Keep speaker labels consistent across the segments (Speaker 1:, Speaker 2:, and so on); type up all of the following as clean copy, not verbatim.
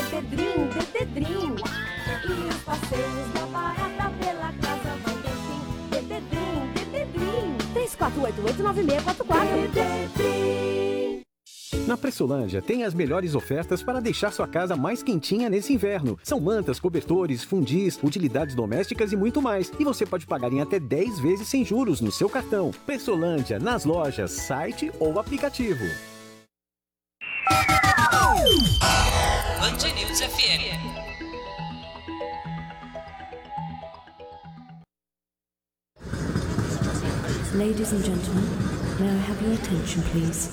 Speaker 1: Dededrim, Dededrim. E os passeios da barata pela casa vão ter fim. Dededrim, Dededrim. 3488-9644. Dededrim.
Speaker 2: Na Pressolândia tem as melhores ofertas para deixar sua casa mais quentinha nesse inverno. São mantas, cobertores, fundis, utilidades domésticas e muito mais. E você pode pagar em até 10 vezes sem juros no seu cartão. Pressolândia, nas lojas, site ou aplicativo.
Speaker 3: Band News FM.
Speaker 4: Ladies and gentlemen, may I have your attention, please?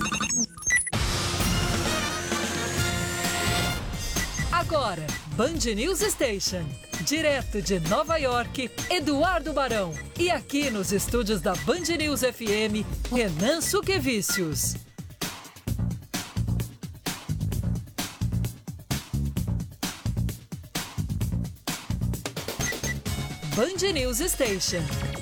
Speaker 3: Agora, Band News Station. Direto de Nova York, Eduardo Barão. E aqui nos estúdios da Band News FM, Renan Suquevicius. Band News Station.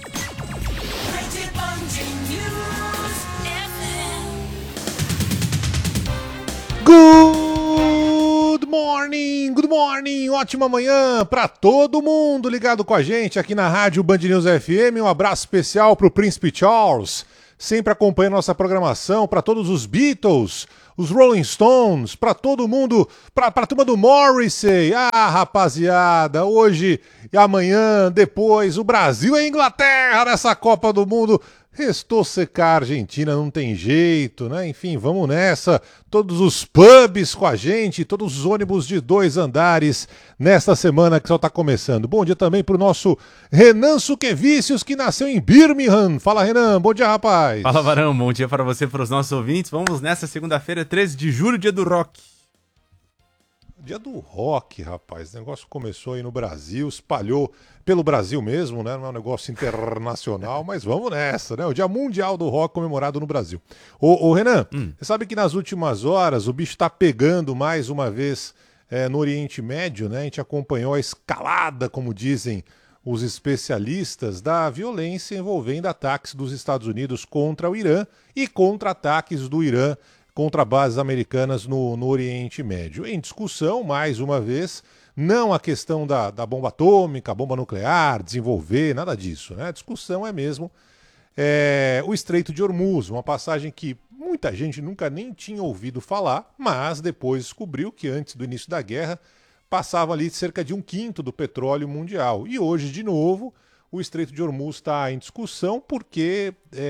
Speaker 5: Good morning, ótima manhã para todo mundo ligado com a gente aqui na rádio Band News FM. Um abraço especial para o Príncipe Charles, sempre acompanhando nossa programação, para todos os Beatles, os Rolling Stones, para todo mundo, para a turma do Morrissey. Ah, rapaziada, hoje e amanhã, depois, o Brasil e a Inglaterra nessa Copa do Mundo. Restou secar a Argentina, não tem jeito, né? Enfim, vamos nessa. Todos os pubs com a gente, todos os ônibus de 2 andares nesta semana que só está começando. Bom dia também para o nosso Renan Suquevicius, que nasceu em Birmingham. Fala, Renan. Bom dia, rapaz.
Speaker 6: Fala, Varão. Bom dia para você e para os nossos ouvintes. Vamos nessa segunda-feira, 13 de julho, dia do rock.
Speaker 5: Dia do rock, rapaz. O negócio começou aí no Brasil, espalhou pelo Brasil mesmo, né? Não é um negócio internacional, mas vamos nessa, né? O Dia Mundial do Rock comemorado no Brasil. Ô Renan, você sabe que nas últimas horas o bicho tá pegando mais uma vez no Oriente Médio, né? A gente acompanhou a escalada, como dizem os especialistas, da violência envolvendo ataques dos Estados Unidos contra o Irã e contra-ataques do Irã contra bases americanas no Oriente Médio. Em discussão, mais uma vez, não a questão da bomba atômica, bomba nuclear, desenvolver, nada disso, né? A discussão é mesmo o Estreito de Hormuz, uma passagem que muita gente nunca nem tinha ouvido falar, mas depois descobriu que antes do início da guerra passava ali cerca de 1/5 do petróleo mundial. E hoje, de novo, o Estreito de Hormuz está em discussão porque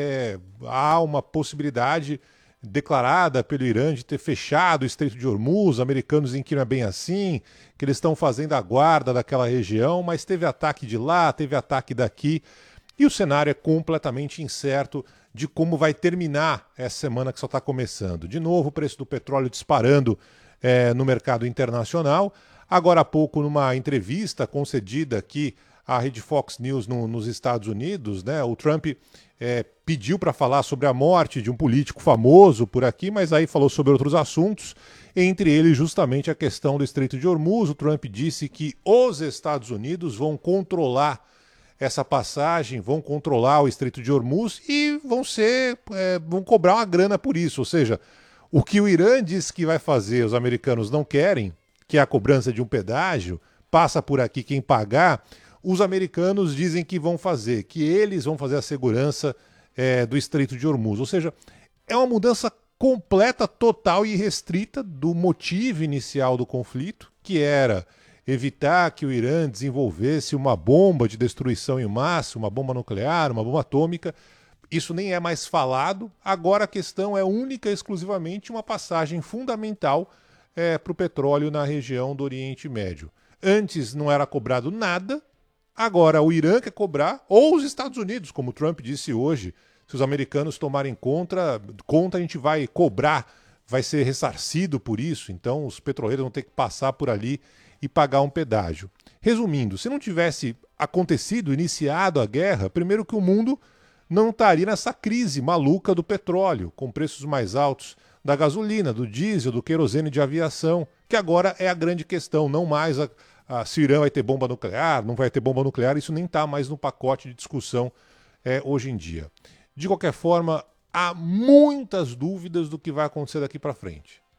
Speaker 5: há uma possibilidade declarada pelo Irã de ter fechado o Estreito de Hormuz. Americanos dizem que não é bem assim, que eles estão fazendo a guarda daquela região, mas teve ataque de lá, teve ataque daqui, e o cenário é completamente incerto de como vai terminar essa semana que só está começando. De novo, o preço do petróleo disparando no mercado internacional. Agora há pouco, numa entrevista concedida aqui à rede Fox News nos Estados Unidos, né, o Trump pediu para falar sobre a morte de um político famoso por aqui, mas aí falou sobre outros assuntos, entre eles justamente a questão do Estreito de Hormuz. O Trump disse que os Estados Unidos vão controlar essa passagem, vão controlar o Estreito de Hormuz e vão cobrar uma grana por isso. Ou seja, o que o Irã disse que vai fazer, os americanos não querem, que é a cobrança de um pedágio, passa por aqui quem pagar. Os americanos dizem que vão fazer, que eles vão fazer a segurança do Estreito de Hormuz. Ou seja, é uma mudança completa, total e restrita do motivo inicial do conflito, que era evitar que o Irã desenvolvesse uma bomba de destruição em massa, uma bomba nuclear, uma bomba atômica. Isso nem é mais falado. Agora a questão é única e exclusivamente uma passagem fundamental para o petróleo na região do Oriente Médio. Antes não era cobrado nada. Agora, o Irã quer cobrar, ou os Estados Unidos, como o Trump disse hoje, se os americanos tomarem conta, a gente vai cobrar, vai ser ressarcido por isso, então os petroleiros vão ter que passar por ali e pagar um pedágio. Resumindo, se não tivesse acontecido, iniciado a guerra, primeiro que o mundo não estaria nessa crise maluca do petróleo, com preços mais altos da gasolina, do diesel, do querosene de aviação, que agora é a grande questão, não mais se o Irã vai ter bomba nuclear, não vai ter bomba nuclear, isso nem está mais no pacote de discussão hoje em dia. De qualquer forma, há muitas dúvidas do que vai acontecer daqui para frente.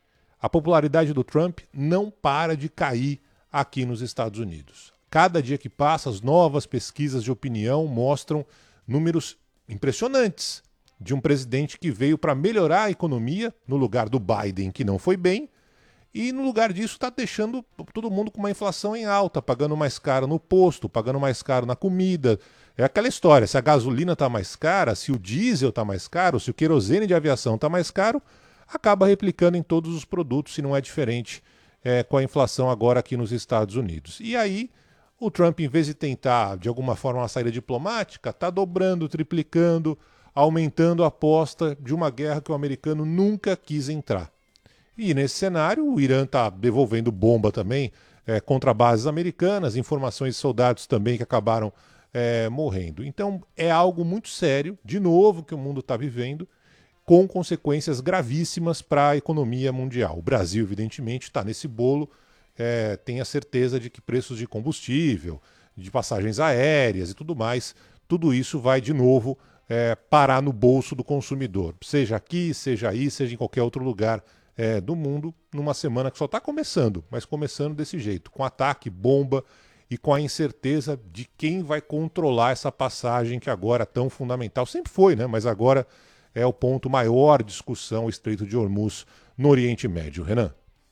Speaker 5: A popularidade do Trump não para de cair aqui nos Estados Unidos. Cada dia que passa, as novas pesquisas de opinião mostram números impressionantes de um presidente que veio para melhorar a economia no lugar do Biden, que não foi bem, e no lugar disso está deixando todo mundo com uma inflação em alta, pagando mais caro no posto, pagando mais caro na comida. É aquela história, se a gasolina está mais cara, se o diesel está mais caro, se o querosene de aviação está mais caro, acaba replicando em todos os produtos, se não é diferente com a inflação agora aqui nos Estados Unidos. E aí o Trump, em vez de tentar de alguma forma uma saída diplomática, está dobrando, triplicando, aumentando a aposta de uma guerra que o americano nunca quis entrar. E nesse cenário, o Irã está devolvendo bomba também contra bases americanas, informações de soldados também que acabaram morrendo. Então é algo muito sério, de novo, que o mundo está vivendo, com consequências gravíssimas para a economia mundial. O Brasil, evidentemente, está nesse bolo, tem a certeza de que preços de combustível, de passagens aéreas e tudo mais, tudo isso vai de novo parar no bolso do consumidor, seja aqui, seja aí, seja em qualquer outro lugar do mundo, numa semana que só está começando, mas começando desse jeito, com ataque, bomba e com a incerteza de quem vai controlar essa passagem que agora é tão fundamental. Sempre foi, né? Mas agora é o ponto maior de discussão, o Estreito de Hormuz no Oriente Médio. Renan?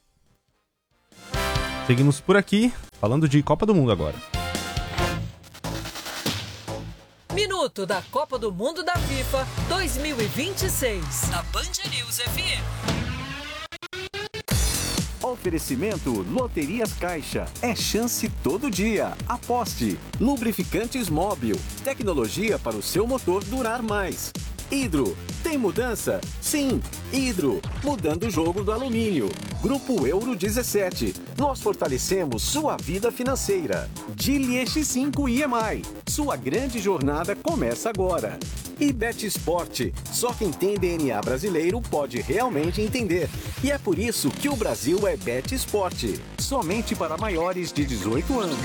Speaker 6: Seguimos por aqui, falando de Copa do Mundo agora.
Speaker 3: Minuto da Copa do Mundo da FIFA 2026, na Band News FM.
Speaker 2: Oferecimento Loterias Caixa. É chance todo dia. Aposte. Lubrificantes Móbil. Tecnologia para o seu motor durar mais. Hidro. Tem mudança? Sim. Hidro. Mudando o jogo do alumínio. Grupo Euro 17. Nós fortalecemos sua vida financeira. Gili X5 IMI. Sua grande jornada começa agora. E Bet Sport. Só quem tem DNA brasileiro pode realmente entender. E é por isso que o Brasil é Bet Sport. Somente para maiores de 18 anos.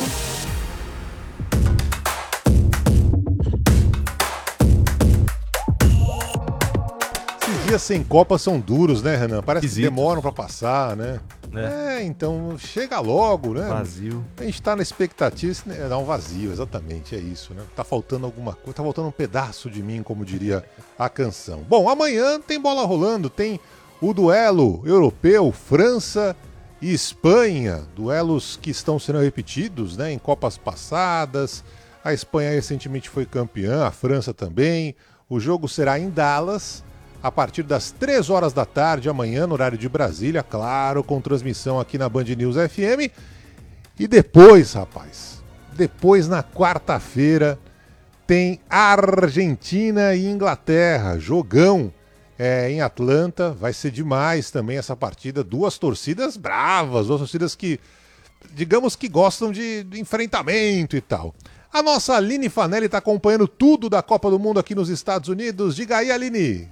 Speaker 5: Esses dias sem Copa são duros, né, Renan? Parece que demoram para passar, né? Então chega logo, né?
Speaker 6: Vazio.
Speaker 5: A gente tá na expectativa, dá um vazio, exatamente, é isso, né? Tá faltando alguma coisa, tá faltando um pedaço de mim, como diria a canção. Bom, amanhã tem bola rolando, tem o duelo europeu, França e Espanha, duelos que estão sendo repetidos, né, em Copas passadas. A Espanha recentemente foi campeã, a França também. O jogo será em Dallas, a partir das 3 horas da tarde, amanhã, no horário de Brasília, claro, com transmissão aqui na Band News FM. E depois, rapaz, na quarta-feira, tem Argentina e Inglaterra, jogão em Atlanta. Vai ser demais também essa partida. Duas torcidas bravas, duas torcidas que, digamos que gostam de enfrentamento e tal. A nossa Aline Fanelli está acompanhando tudo da Copa do Mundo aqui nos Estados Unidos. Diga aí, Aline.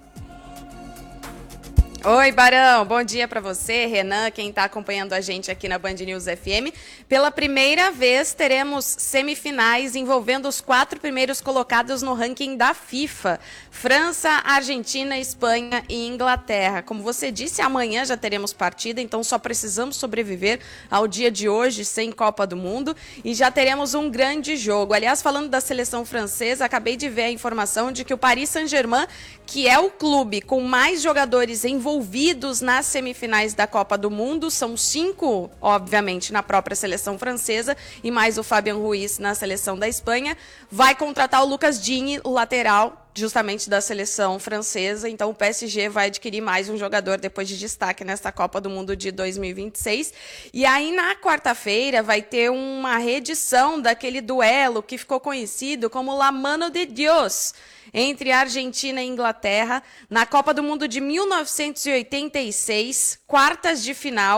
Speaker 7: Oi, Barão, bom dia para você, Renan, quem está acompanhando a gente aqui na Band News FM. Pela primeira vez teremos semifinais envolvendo os 4 primeiros colocados no ranking da FIFA. França, Argentina, Espanha e Inglaterra. Como você disse, amanhã já teremos partida, então só precisamos sobreviver ao dia de hoje sem Copa do Mundo e já teremos um grande jogo. Aliás, falando da seleção francesa, acabei de ver a informação de que o Paris Saint-Germain, que é o clube com mais jogadores envolvidos nas semifinais da Copa do Mundo, são 5, obviamente, na própria seleção francesa, e mais o Fabian Ruiz na seleção da Espanha, vai contratar o Lucas Digne, o lateral, justamente da seleção francesa. Então o PSG vai adquirir mais um jogador depois de destaque nesta Copa do Mundo de 2026. E aí na quarta-feira vai ter uma reedição daquele duelo que ficou conhecido como La Mano de Dios, entre Argentina e Inglaterra, na Copa do Mundo de 1986, quartas de final,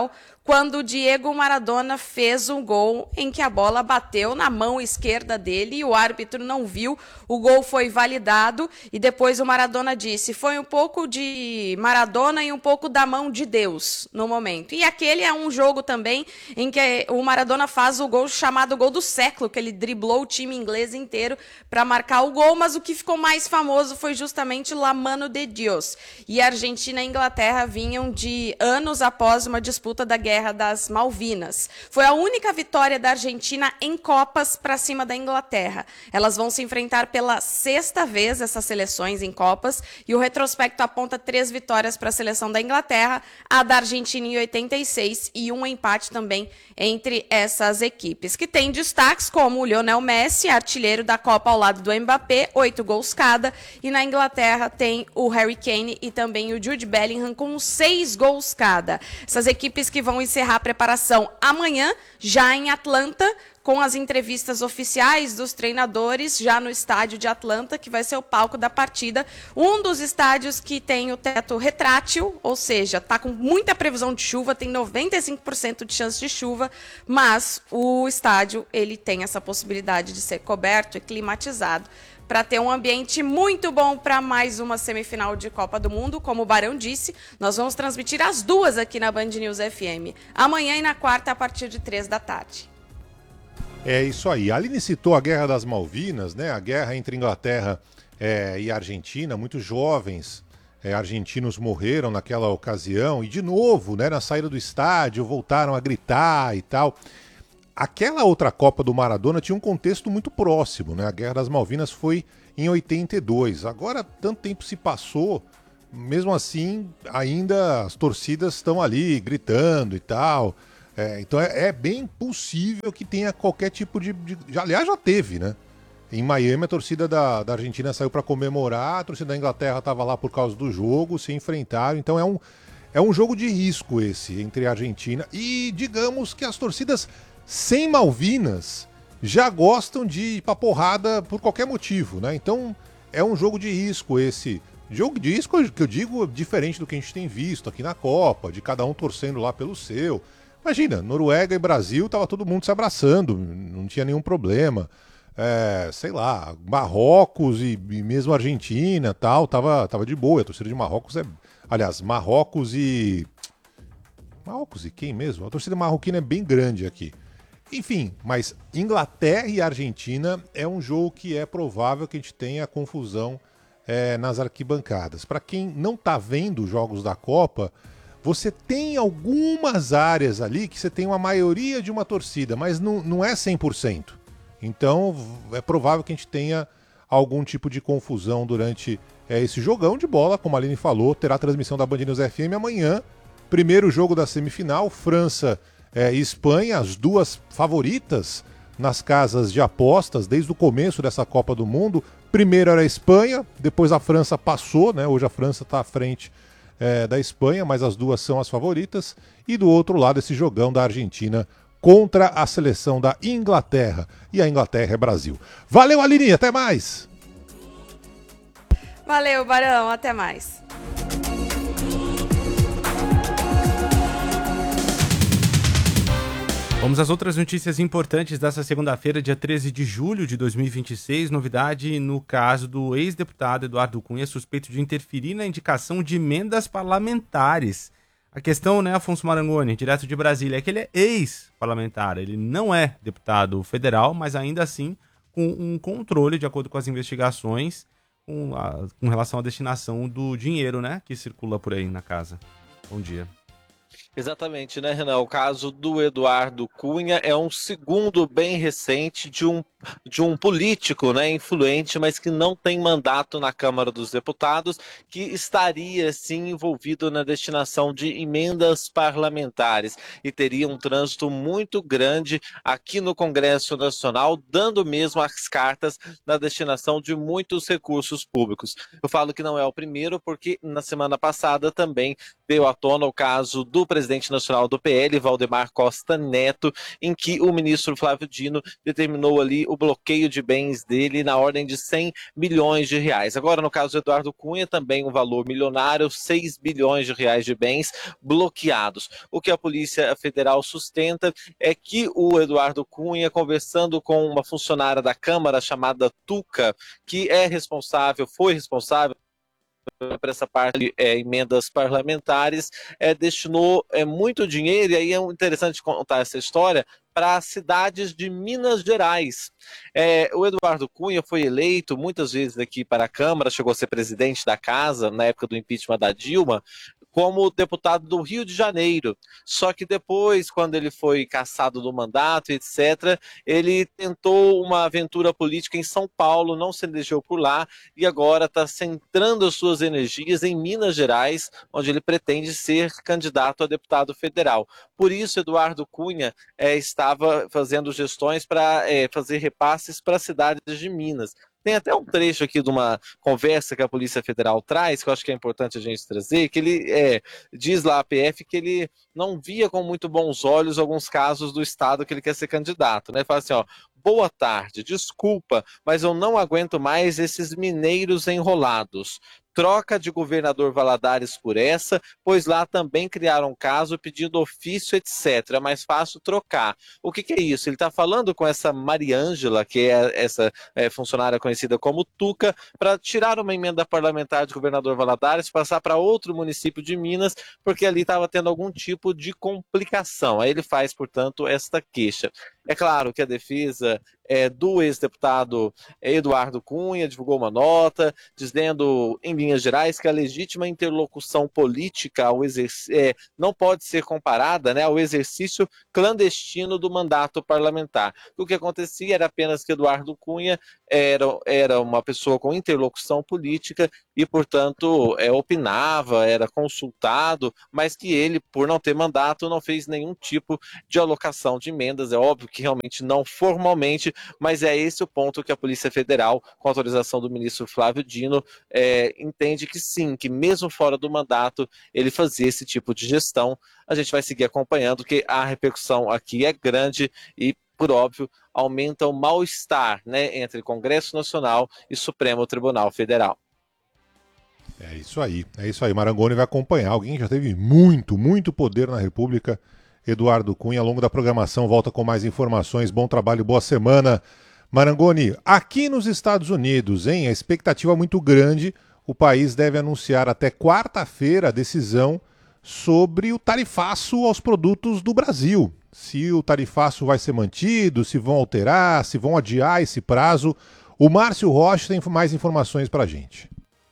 Speaker 7: quando o Diego Maradona fez um gol em que a bola bateu na mão esquerda dele e o árbitro não viu, o gol foi validado e depois o Maradona disse, foi um pouco de Maradona e um pouco da mão de Deus no momento. E aquele é um jogo também em que o Maradona faz o gol chamado gol do século, que ele driblou o time inglês inteiro para marcar o gol, mas o que ficou mais famoso foi justamente La Mano de Dios. E a Argentina e a Inglaterra vinham de anos após uma disputa da Guerra das Malvinas. Foi a única vitória da Argentina em Copas para cima da Inglaterra. Elas vão se enfrentar pela 6ª vez, essas seleções em Copas, e o retrospecto aponta 3 vitórias para a seleção da Inglaterra, a da Argentina em 86 e um empate também entre essas equipes, que tem destaques como o Lionel Messi, artilheiro da Copa ao lado do Mbappé, 8 gols cada, e na Inglaterra tem o Harry Kane e também o Jude Bellingham com 6 gols cada. Essas equipes que vão encerrar a preparação amanhã, já em Atlanta, com as entrevistas oficiais dos treinadores, já no estádio de Atlanta, que vai ser o palco da partida. Um dos estádios que tem o teto retrátil, ou seja, está com muita previsão de chuva, tem 95% de chance de chuva, mas o estádio ele tem essa possibilidade de ser coberto e climatizado, para ter um ambiente muito bom para mais uma semifinal de Copa do Mundo. Como o Barão disse, nós vamos transmitir as duas aqui na Band News FM, amanhã e na quarta, a partir de 3 da tarde.
Speaker 5: É isso aí. A Aline citou a Guerra das Malvinas, né? A guerra entre Inglaterra e Argentina. Muitos jovens argentinos morreram naquela ocasião. E, de novo, né, na saída do estádio, voltaram a gritar e tal. Aquela outra Copa do Maradona tinha um contexto muito próximo, né? A Guerra das Malvinas foi em 82. Agora, tanto tempo se passou, mesmo assim, ainda as torcidas estão ali gritando e tal. Então é bem possível que tenha qualquer tipo de... Aliás, já teve, né? Em Miami, a torcida da Argentina saiu para comemorar, a torcida da Inglaterra estava lá por causa do jogo, se enfrentaram. Então é um jogo de risco esse entre a Argentina e, digamos que as torcidas sem Malvinas já gostam de ir pra porrada por qualquer motivo, né? Então é um jogo de risco esse. Jogo de risco que eu digo diferente do que a gente tem visto aqui na Copa, de cada um torcendo lá pelo seu. Imagina, Noruega e Brasil, tava todo mundo se abraçando, não tinha nenhum problema. Sei lá, Marrocos e mesmo Argentina tal, tava de boa. A torcida de Marrocos aliás, Marrocos e quem mesmo? A torcida marroquina é bem grande aqui. Enfim, mas Inglaterra e Argentina é um jogo que é provável que a gente tenha confusão nas arquibancadas. Para quem não está vendo os jogos da Copa, você tem algumas áreas ali que você tem uma maioria de uma torcida, mas não é 100%. Então é provável que a gente tenha algum tipo de confusão durante esse jogão de bola, como a Aline falou, terá transmissão da Band News FM amanhã. Primeiro jogo da semifinal, França e Espanha, as duas favoritas nas casas de apostas desde o começo dessa Copa do Mundo. Primeiro era a Espanha, depois a França passou, né? Hoje a França está à frente da Espanha, mas as duas são as favoritas. E do outro lado, esse jogão da Argentina contra a seleção da Inglaterra. E a Inglaterra é Brasil. Valeu, Aline, até mais!
Speaker 7: Valeu, Barão, até mais.
Speaker 6: Vamos às outras notícias importantes dessa segunda-feira, dia 13 de julho de 2026. Novidade no caso do ex-deputado Eduardo Cunha, suspeito de interferir na indicação de emendas parlamentares. A questão, né, Afonso Marangoni, direto de Brasília, é que ele é ex-parlamentar. Ele não é deputado federal, mas ainda assim com um controle, de acordo com as investigações, com relação à destinação do dinheiro, né, que circula por aí na casa. Bom dia.
Speaker 8: Exatamente, né, Renan? O caso do Eduardo Cunha é um segundo bem recente de um político, né, influente, mas que não tem mandato na Câmara dos Deputados, que estaria, sim, envolvido na destinação de emendas parlamentares e teria um trânsito muito grande aqui no Congresso Nacional, dando mesmo as cartas na destinação de muitos recursos públicos. Eu falo que não é o primeiro, porque na semana passada também veio à tona o caso do presidente presidente nacional do PL, Valdemar Costa Neto, em que o ministro Flávio Dino determinou ali o bloqueio de bens dele na ordem de 100 milhões de reais. Agora, no caso do Eduardo Cunha, também um valor milionário, 6 bilhões de reais de bens bloqueados. O que a Polícia Federal sustenta é que o Eduardo Cunha, conversando com uma funcionária da Câmara chamada Tuca, que foi responsável por essa parte de emendas parlamentares, destinou muito dinheiro, e aí é interessante contar essa história, para cidades de Minas Gerais. O Eduardo Cunha foi eleito muitas vezes aqui para a Câmara, chegou a ser presidente da casa na época do impeachment da Dilma, como deputado do Rio de Janeiro. Só que depois, quando ele foi cassado do mandato, etc., ele tentou uma aventura política em São Paulo, não se elegeu por lá, e agora está centrando as suas energias em Minas Gerais, onde ele pretende ser candidato a deputado federal. Por isso, Eduardo Cunha estava fazendo gestões para fazer repasses para cidades de Minas. Tem até um trecho aqui de uma conversa que a Polícia Federal traz, que eu acho que é importante a gente trazer, que ele diz lá à PF que ele não via com muito bons olhos alguns casos do estado que ele quer ser candidato, né? Ele fala assim, ó, boa tarde, desculpa, mas eu não aguento mais esses mineiros enrolados. Troca de governador Valadares por essa, pois lá também criaram um caso pedindo ofício, etc. É mais fácil trocar. O que é isso? Ele está falando com essa Mariângela, que é essa funcionária conhecida como Tuca, para tirar uma emenda parlamentar de governador Valadares, passar para outro município de Minas, porque ali estava tendo algum tipo de complicação. Aí ele faz, portanto, esta queixa. É claro que a defesa do ex-deputado Eduardo Cunha divulgou uma nota dizendo, em linhas gerais, que a legítima interlocução política não pode ser comparada, né, ao exercício clandestino do mandato parlamentar. O que acontecia era apenas que Eduardo Cunha era uma pessoa com interlocução política e, portanto, opinava, era consultado, mas que ele, por não ter mandato, não fez nenhum tipo de alocação de emendas. É óbvio que realmente não formalmente, mas é esse o ponto que a Polícia Federal, com autorização do ministro Flávio Dino, entende que sim, que mesmo fora do mandato ele fazia esse tipo de gestão. A gente vai seguir acompanhando, que a repercussão aqui é grande e, por óbvio, aumenta o mal-estar, né, entre Congresso Nacional e Supremo Tribunal Federal.
Speaker 5: É isso aí. Marangoni vai acompanhar. Alguém que já teve muito poder na República, Eduardo Cunha. Ao longo da programação volta com mais informações. Bom trabalho, boa semana. Marangoni, aqui nos Estados Unidos, a expectativa é muito grande. O país deve anunciar até quarta-feira a decisão sobre o tarifaço aos produtos do Brasil. Se o tarifaço vai ser mantido, se vão alterar, se vão adiar esse prazo. O Márcio Rocha tem mais informações para a gente.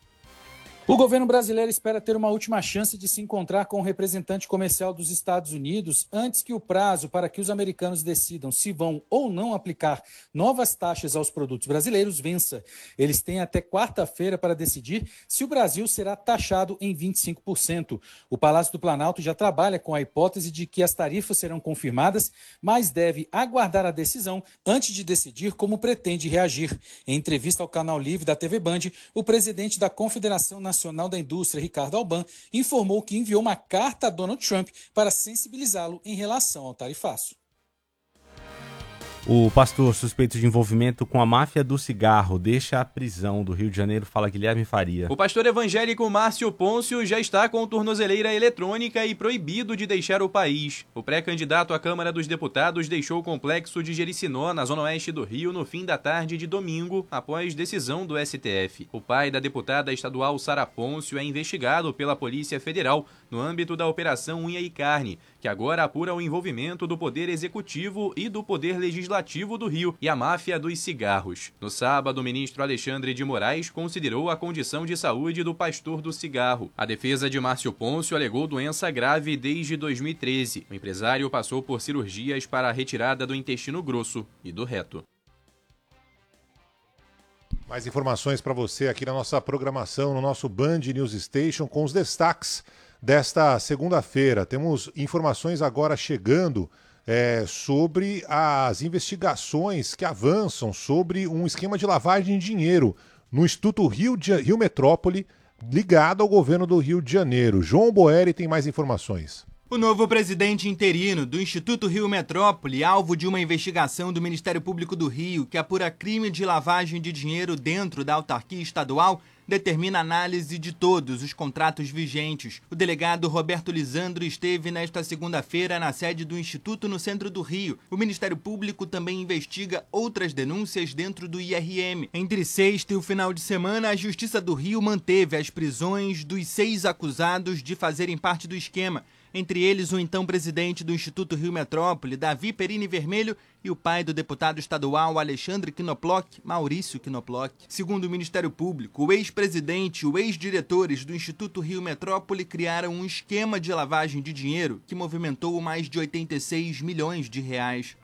Speaker 9: O governo brasileiro espera ter uma última chance de se encontrar com o representante comercial dos Estados Unidos antes que o prazo para que os americanos decidam se vão ou não aplicar novas taxas aos produtos brasileiros vença. Eles têm até quarta-feira para decidir se o Brasil será taxado em 25%. O Palácio do Planalto já trabalha com a hipótese de que as tarifas serão confirmadas, mas deve aguardar a decisão antes de decidir como pretende reagir. Em entrevista ao Canal Livre da TV Band, o presidente da Confederação Nacional da Indústria, Ricardo Alban, informou que enviou uma carta a Donald Trump para sensibilizá-lo em relação ao tarifaço.
Speaker 6: O pastor suspeito de envolvimento com a máfia do cigarro deixa a prisão do Rio de Janeiro. Fala Guilherme Faria.
Speaker 10: O pastor evangélico Márcio Pôncio já está com tornozeleira eletrônica e proibido de deixar o país. O pré-candidato à Câmara dos Deputados deixou o complexo de Jericinó, na zona oeste do Rio, no fim da tarde de domingo, após decisão do STF. O pai da deputada estadual Sara Pôncio é investigado pela Polícia Federal no âmbito da Operação Unha e Carne, que agora apura o envolvimento do Poder Executivo e do Poder Legislativo do Rio e a máfia dos cigarros. No sábado, o ministro Alexandre de Moraes considerou a condição de saúde do pastor do cigarro. A defesa de Márcio Pôncio alegou doença grave desde 2013. O empresário passou por cirurgias para a retirada do intestino grosso e do reto.
Speaker 5: Mais informações para você aqui na nossa programação, no nosso Band News Station, com os destaques desta segunda-feira. Temos informações agora chegando sobre as investigações que avançam sobre um esquema de lavagem de dinheiro no Instituto Rio Metrópole, ligado ao governo do Rio de Janeiro. João Boeri tem mais informações.
Speaker 11: O novo presidente interino do Instituto Rio Metrópole, alvo de uma investigação do Ministério Público do Rio que apura crime de lavagem de dinheiro dentro da autarquia estadual, determina análise de todos os contratos vigentes. O delegado Roberto Lisandro esteve nesta segunda-feira na sede do Instituto no centro do Rio. O Ministério Público também investiga outras denúncias dentro do IRM. Entre sexta e o final de semana, a Justiça do Rio manteve as prisões dos 6 acusados de fazerem parte do esquema. Entre eles, o então presidente do Instituto Rio Metrópole, Davi Perini Vermelho, e o pai do deputado estadual Alexandre Knoploch, Maurício Knoploch. Segundo o Ministério Público, o ex-presidente e o ex-diretores do Instituto Rio Metrópole criaram um esquema de lavagem de dinheiro que movimentou mais de 86 milhões de reais.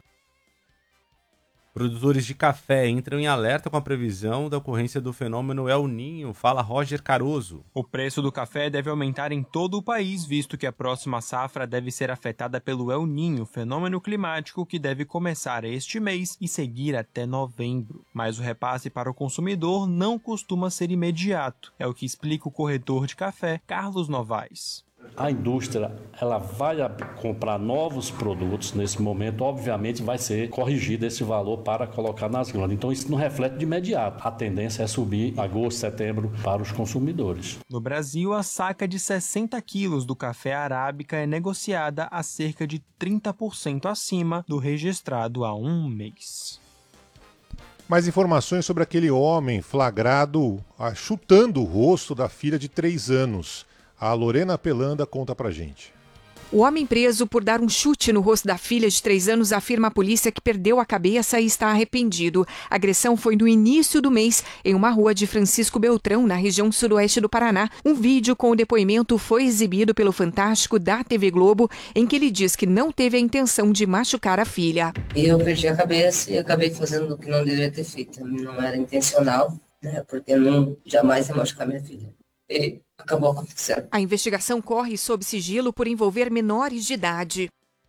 Speaker 6: Produtores de café entram em alerta com a previsão da ocorrência do fenômeno El Niño. Fala Roger Caroso.
Speaker 12: O preço do café deve aumentar em todo o país, visto que a próxima safra deve ser afetada pelo El Niño, fenômeno climático que deve começar este mês e seguir até novembro. Mas o repasse para o consumidor não costuma ser imediato. É o que explica o corretor de café, Carlos Novaes.
Speaker 13: A indústria ela vai comprar novos produtos nesse momento, obviamente vai ser corrigido esse valor para colocar nas gôndolas. Então isso não reflete de imediato. A tendência é subir em agosto, setembro para os consumidores.
Speaker 12: No Brasil, a saca de 60 quilos do café arábica é negociada a cerca de 30% acima do registrado há um mês.
Speaker 5: Mais informações sobre aquele homem flagrado chutando o rosto da filha de 3 anos. A Lorena Pelanda conta pra gente.
Speaker 14: O homem preso por dar um chute no rosto da filha de 3 anos afirma à polícia que perdeu a cabeça e está arrependido. A agressão foi no início do mês, em uma rua de Francisco Beltrão, na região sudoeste do Paraná. Um vídeo com o depoimento foi exibido pelo Fantástico da TV Globo, em que ele diz que não teve a intenção de machucar a filha.
Speaker 15: Eu perdi a cabeça e acabei fazendo o que não deveria ter feito. Não era intencional, né, porque eu jamais ia machucar minha filha. E acabou acontecendo.
Speaker 14: A investigação corre sob sigilo por envolver menores de idade.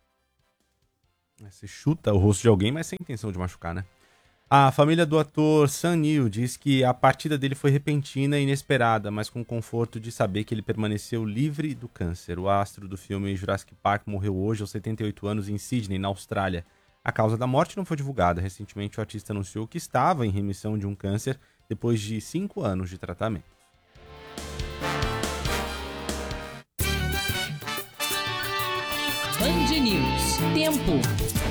Speaker 6: Você chuta o rosto de alguém, mas sem intenção de machucar, né? A família do ator Sam Neill diz que a partida dele foi repentina e inesperada, mas com o conforto de saber que ele permaneceu livre do câncer. O astro do filme Jurassic Park morreu hoje aos 78 anos em Sydney, na Austrália. A causa da morte não foi divulgada. Recentemente, o artista anunciou que estava em remissão de um câncer depois de 5 anos de tratamento.
Speaker 3: Band News. Tempo.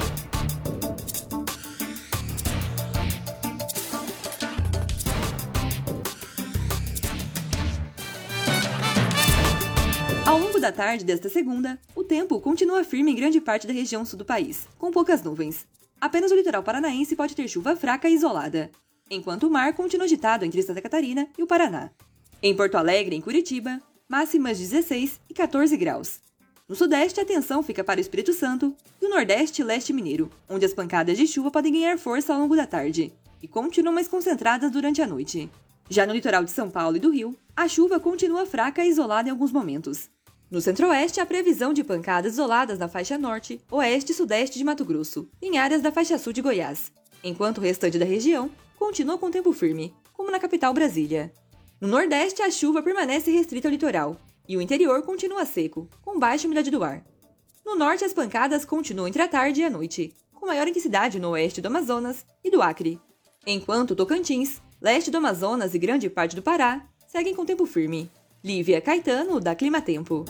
Speaker 16: Ao longo da tarde desta segunda, o tempo continua firme em grande parte da região sul do país, com poucas nuvens. Apenas o litoral paranaense pode ter chuva fraca e isolada, enquanto o mar continua agitado entre Santa Catarina e o Paraná. Em Porto Alegre e em Curitiba, máximas de 16 e 14 graus. No sudeste, a atenção fica para o Espírito Santo e o nordeste e leste mineiro, onde as pancadas de chuva podem ganhar força ao longo da tarde e continuam mais concentradas durante a noite. Já no litoral de São Paulo e do Rio, a chuva continua fraca e isolada em alguns momentos. No centro-oeste, há previsão de pancadas isoladas na faixa norte, oeste e sudeste de Mato Grosso, em áreas da faixa sul de Goiás, enquanto o restante da região continua com tempo firme, como na capital Brasília. No nordeste, a chuva permanece restrita ao litoral, e o interior continua seco, com baixa umidade do ar. No norte, as pancadas continuam entre a tarde e a noite, com maior intensidade no oeste do Amazonas e do Acre, enquanto Tocantins, leste do Amazonas e grande parte do Pará seguem com tempo firme. Lívia Caetano, da Climatempo.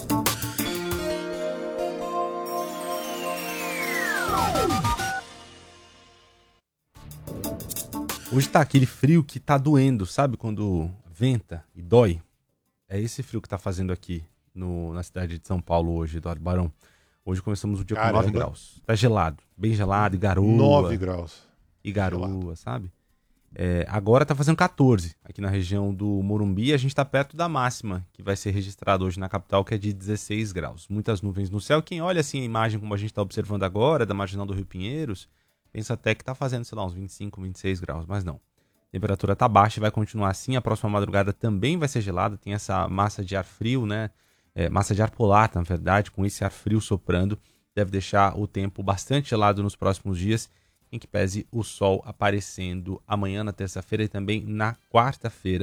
Speaker 6: Hoje tá aquele frio que tá doendo, sabe? Quando venta e dói. É esse frio que tá fazendo aqui na cidade de São Paulo hoje, Eduardo Barão. Hoje começamos o dia com 9 graus. Tá gelado, bem gelado, e garoa.
Speaker 5: 9 graus.
Speaker 6: E garoa, gelado. Sabe? Agora tá fazendo 14 aqui na região do Morumbi. A gente tá perto da máxima que vai ser registrada hoje na capital, que é de 16 graus. Muitas nuvens no céu. Quem olha assim a imagem como a gente tá observando agora, da marginal do Rio Pinheiros, pensa até que tá fazendo, sei lá, uns 25, 26 graus, mas não. A temperatura tá baixa e vai continuar assim. A próxima madrugada também vai ser gelada. Tem essa massa de ar frio, né? Massa de ar polar, na verdade, com esse ar frio soprando. Deve deixar o tempo bastante gelado nos próximos dias, em que pese o sol aparecendo amanhã, na terça-feira, e também na quarta-feira.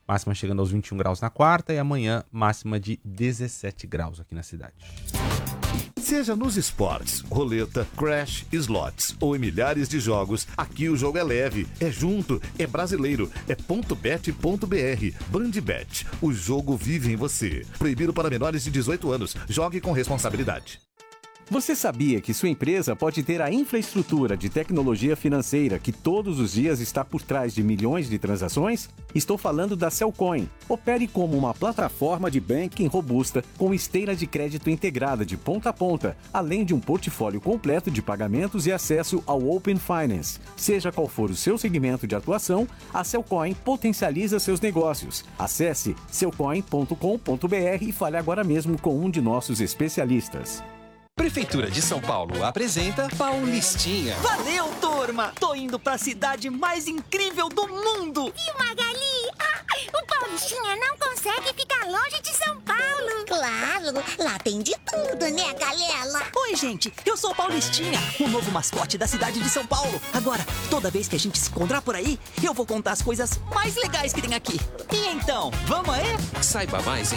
Speaker 6: máxima chegando aos 21 graus na quarta, e amanhã máxima de 17 graus aqui na cidade.
Speaker 17: Seja nos esportes, roleta, crash, slots ou em milhares de jogos, aqui o jogo é leve, é junto, é brasileiro, é .bet.br. Bandbet, o jogo vive em você. Proibido para menores de 18 anos. Jogue com responsabilidade.
Speaker 2: Você sabia que sua empresa pode ter a infraestrutura de tecnologia financeira que todos os dias está por trás de milhões de transações? Estou falando da Cellcoin. Opere como uma plataforma de banking robusta com esteira de crédito integrada de ponta a ponta, além de um portfólio completo de pagamentos e acesso ao Open Finance. Seja qual for o seu segmento de atuação, a Cellcoin potencializa seus negócios. Acesse cellcoin.com.br e fale agora mesmo com um de nossos especialistas.
Speaker 18: Prefeitura de São Paulo apresenta Paulistinha.
Speaker 19: Valeu, turma! Tô indo pra cidade mais incrível do mundo!
Speaker 20: E Magali? O Paulistinha não consegue ficar longe de São Paulo. Claro, lá tem de tudo, né, Galela?
Speaker 19: Oi, gente, eu sou o Paulistinha, o novo mascote da cidade de São Paulo. Agora, toda vez que a gente se encontrar por aí, eu vou contar as coisas mais legais que tem aqui. E então, vamos aí?
Speaker 18: Saiba mais em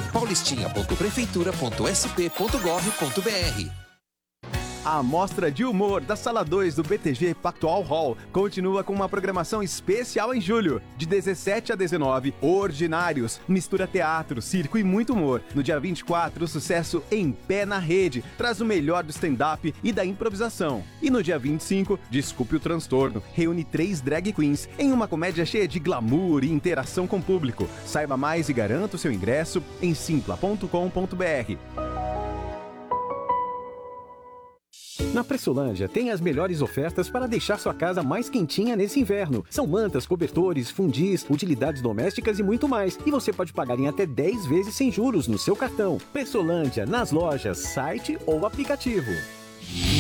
Speaker 18: paulistinha.prefeitura.sp.gov.br.
Speaker 21: A Mostra de Humor da Sala 2 do BTG Pactual Hall continua com uma programação especial em julho. De 17 a 19, Ordinários, mistura teatro, circo e muito humor. No dia 24, o sucesso Em Pé na Rede traz o melhor do stand-up e da improvisação. E no dia 25, Desculpe o Transtorno, reúne 3 drag queens em uma comédia cheia de glamour e interação com o público. Saiba mais e garanta o seu ingresso em simpla.com.br.
Speaker 2: Na Pressolândia tem as melhores ofertas para deixar sua casa mais quentinha nesse inverno. São mantas, cobertores, fundis, utilidades domésticas e muito mais. E você pode pagar em até 10 vezes sem juros no seu cartão. Pressolândia, nas lojas, site ou aplicativo.